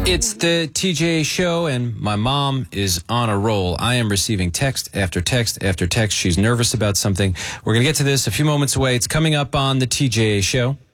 It's the TJ show, and my mom is on a roll. I am receiving text after text after text. She's nervous about something. We're going to get to this a few moments away. It's coming up on the TJ show.